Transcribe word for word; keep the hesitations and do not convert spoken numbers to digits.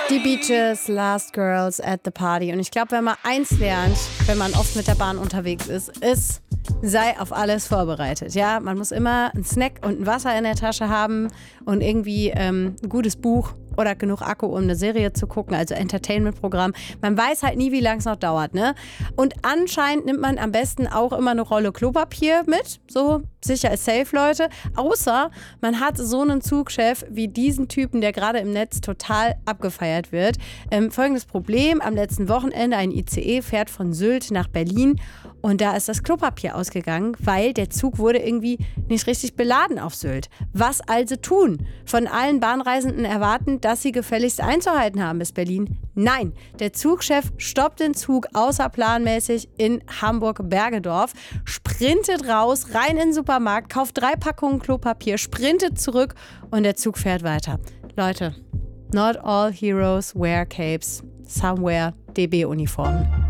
Die Beaches, Last Girls at the Party. Und ich glaube, wenn man eins lernt, wenn man oft mit der Bahn unterwegs ist, ist, sei auf alles vorbereitet. Ja, man muss immer einen Snack und ein Wasser in der Tasche haben und irgendwie ähm, ein gutes Buch oder genug Akku, um eine Serie zu gucken, also Entertainment-Programm. Man weiß halt nie, wie lange es noch dauert, ne? Und anscheinend nimmt man am besten auch immer eine Rolle Klopapier mit, so sicher ist safe, Leute. Außer man hat so einen Zugchef wie diesen Typen, der gerade im Netz total abgefeiert wird. Ähm, folgendes Problem, am letzten Wochenende ein I C E fährt von Sylt nach Berlin und da ist das Klopapier ausgegangen, weil der Zug wurde irgendwie nicht richtig beladen auf Sylt. Was also tun? Von allen Bahnreisenden erwarten, dass sie gefälligst einzuhalten haben bis Berlin? Nein, der Zugchef stoppt den Zug außerplanmäßig in Hamburg-Bergedorf, sprintet raus, rein in den Supermarkt, kauft drei Packungen Klopapier, sprintet zurück und der Zug fährt weiter. Leute, not all heroes wear capes. Somewhere D B-Uniformen.